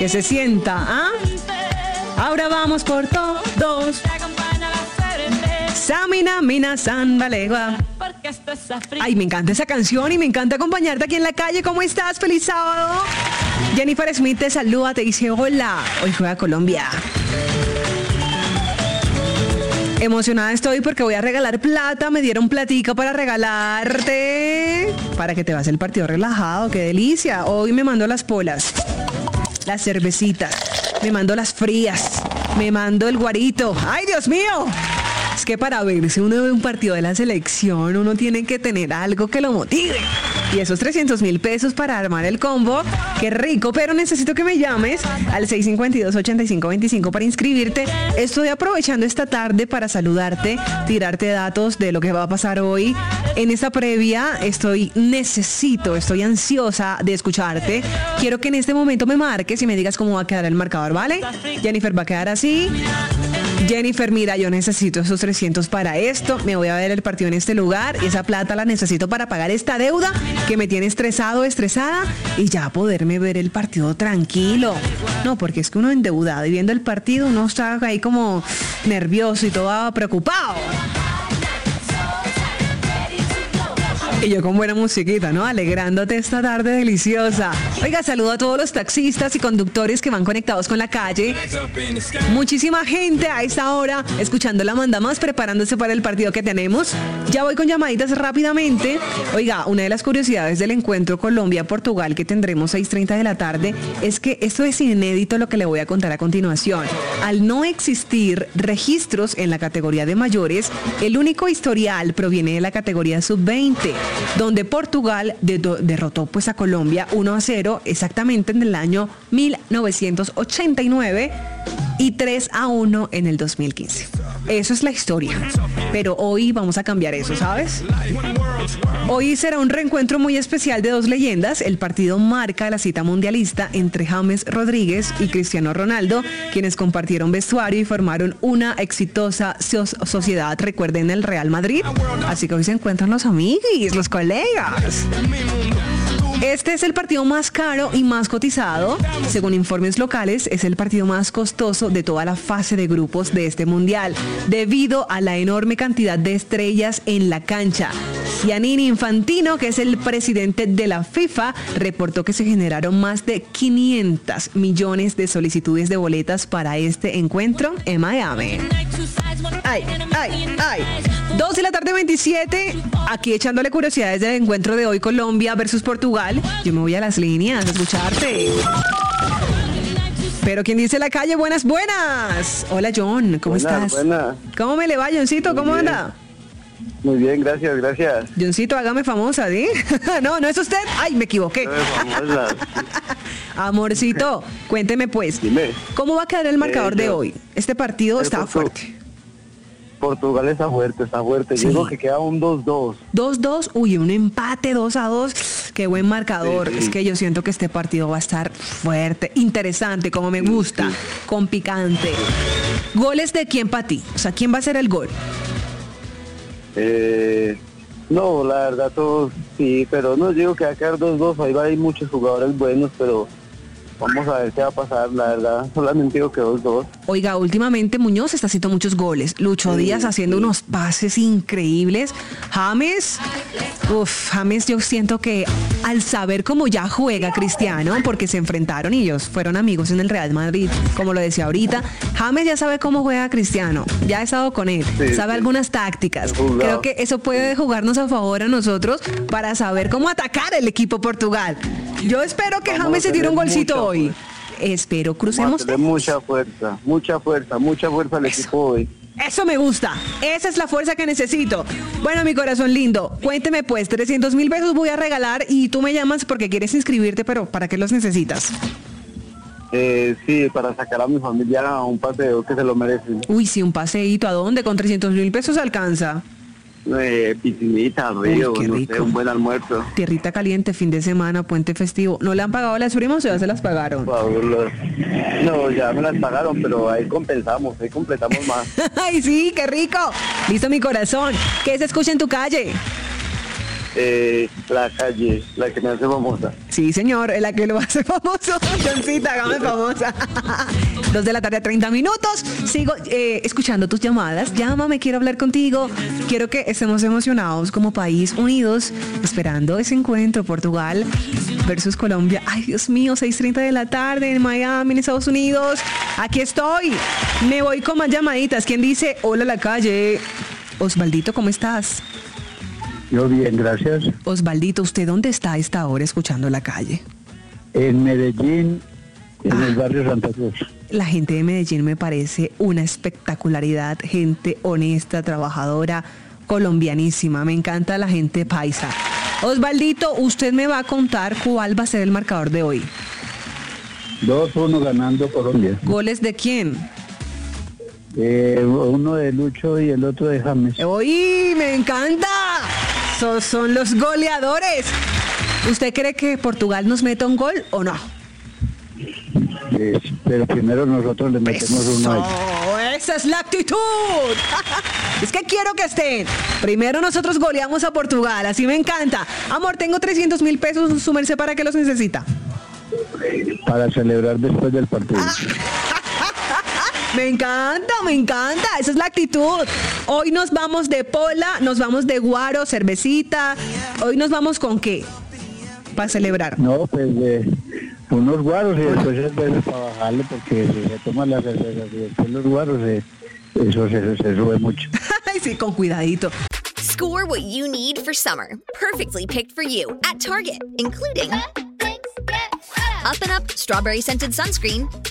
Que se sienta, ¿ah? Ahora vamos por todos. Samina, mina, san, valegua. Ay, me encanta esa canción y me encanta acompañarte aquí en la calle. ¿Cómo estás? ¡Feliz sábado! Jennifer Smith te saluda, te dice hola. Hoy juega Colombia. Emocionada estoy porque voy a regalar plata. Me dieron platica para regalarte. Para que te vas el partido relajado. ¡Qué delicia! Hoy me mando las polas, las cervecitas, me mando las frías, me mando el guarito. ¡Ay, Dios mío! Es que para verse uno de un partido de la selección, uno tiene que tener algo que lo motive. Y esos 300,000 pesos para armar el combo, qué rico, pero necesito que me llames al 652-8525 para inscribirte. Estoy aprovechando esta tarde para saludarte, tirarte datos de lo que va a pasar hoy. En esta previa estoy ansiosa de escucharte. Quiero que en este momento me marques y me digas cómo va a quedar el marcador, ¿vale? Jennifer va a quedar así. Jennifer, mira, yo necesito esos 300 para esto, me voy a ver el partido en este lugar, y esa plata la necesito para pagar esta deuda que me tiene estresada y ya poderme ver el partido tranquilo. No, porque es que uno endeudado y viendo el partido, uno está ahí como nervioso y todo preocupado. Y yo con buena musiquita, ¿no? Alegrándote esta tarde deliciosa. Oiga, saludo a todos los taxistas y conductores que van conectados con la calle. Muchísima gente a esta hora escuchando la Manda Más, preparándose para el partido que tenemos. Ya voy con llamaditas rápidamente. Oiga, una de las curiosidades del encuentro Colombia-Portugal que tendremos 6:30 de la tarde es que esto es inédito lo que le voy a contar a continuación. Al no existir registros en la categoría de mayores, el único historial proviene de la categoría sub-20. Donde Portugal derrotó pues a Colombia 1-0 exactamente en el año 1989 y 3-1 en el 2015. Eso es la historia. Pero hoy vamos a cambiar eso, ¿sabes? Hoy será un reencuentro muy especial de dos leyendas. El partido marca la cita mundialista entre James Rodríguez y Cristiano Ronaldo, quienes compartieron vestuario y formaron una exitosa sociedad, recuerden, el Real Madrid. Así que hoy se encuentran los amiguis, los colegas. Este es el partido más caro y más cotizado. Según informes locales, es el partido más costoso de toda la fase de grupos de este mundial, debido a la enorme cantidad de estrellas en la cancha. Gianni Infantino, que es el presidente de la FIFA, reportó que se generaron más de 500 millones de solicitudes de boletas para este encuentro en Miami. Ay, ay, ay. 2:27, aquí echándole curiosidades del encuentro de hoy, Colombia versus Portugal. Yo me voy a las líneas a escucharte. Pero ¿quién dice la calle? Buenas, buenas. Hola, John, ¿cómo estás? Buenas. ¿Cómo me le va, Johncito? ¿Cómo anda? Muy bien, gracias. Johncito, hágame famosa, ¿sí? No, ¿no es usted? Ay, me equivoqué. Amorcito, cuénteme pues. Dime. ¿Cómo va a quedar el marcador de hoy? Este partido está fuerte. Portugal está fuerte. Sí. Yo creo que queda un 2-2. 2-2, uy, un empate 2-2. Qué buen marcador. Sí. Es que yo siento que este partido va a estar fuerte, interesante, como me gusta, con picante. ¿Goles de quién para ti? O sea, ¿quién va a ser el gol? No, la verdad todos sí, pero no digo que va a quedar 2-2, ahí va a haber muchos jugadores buenos, pero vamos a ver qué va a pasar, la verdad, solamente digo que 2-2. Oiga, últimamente Muñoz está haciendo muchos goles, Lucho Díaz haciendo unos pases increíbles, James yo siento que al saber cómo ya juega Cristiano, porque se enfrentaron y ellos fueron amigos en el Real Madrid, como lo decía ahorita, James ya sabe cómo juega Cristiano, ya ha estado con él, sabe algunas tácticas. Creo que eso puede jugarnos a favor a nosotros para saber cómo atacar el equipo Portugal. Yo espero que James se tire un golcito hoy. Espero, crucemos. Mucha fuerza al equipo hoy. Eso me gusta. Esa es la fuerza que necesito. Bueno, mi corazón lindo, cuénteme pues, 300,000 pesos voy a regalar y tú me llamas porque quieres inscribirte, pero ¿para qué los necesitas? Sí, para sacar a mi familia a un paseo que se lo merecen. Uy, sí, un paseíto. ¿A dónde? ¿Con 300,000 pesos alcanza? Piscinita, río, qué rico. No sé, un buen almuerzo. Tierrita caliente, fin de semana, puente festivo. ¿No le han pagado a las primas o ya se las pagaron? No, ya me las pagaron, pero ahí completamos más. Ay, sí, qué rico. Listo, mi corazón. ¿Qué se escucha en tu calle? La Calle, la que me hace famosa. Sí, señor, la que lo hace famoso. Johncita, hágame famosa. 2:30 p.m. Sigo escuchando tus llamadas. Llámame, quiero hablar contigo. Quiero que estemos emocionados como país, unidos, esperando ese encuentro. Portugal versus Colombia. Ay, Dios mío, 6:30 p.m. en Miami, en Estados Unidos. Aquí estoy. Me voy con más llamaditas. ¿Quién dice hola La Calle? Osvaldito, ¿cómo estás? Yo bien, gracias. Osvaldito, ¿usted dónde está a esta hora escuchando La Calle? En Medellín, en el barrio Santa Cruz. La gente de Medellín me parece una espectacularidad, gente honesta, trabajadora, colombianísima. Me encanta la gente paisa. Osvaldito, usted me va a contar cuál va a ser el marcador de hoy. 2-1 ganando Colombia. ¿Goles de quién? Uno de Lucho y el otro de James. ¡Uy, me encanta! Son los goleadores. ¿Usted cree que Portugal nos meta un gol o no? Pero primero nosotros le metemos uno a ellos. ¡Esa es la actitud! Es que quiero que estén. Primero nosotros goleamos a Portugal, así me encanta. Amor, tengo 300,000 pesos, su merced, ¿para qué los necesita? Para celebrar después del partido. Me encanta, esa es la actitud. Hoy nos vamos de pola, nos vamos de guaro, cervecita. Hoy nos vamos ¿con qué? Para celebrar. No, pues unos guaros y después es bueno para bajarle, porque si se toman las cervezas y después los guaros, eso se sube mucho. Ay, sí, con cuidadito. Score what you need for summer. Perfectly picked for you at Target, including Up & Up Strawberry Scented Sunscreen,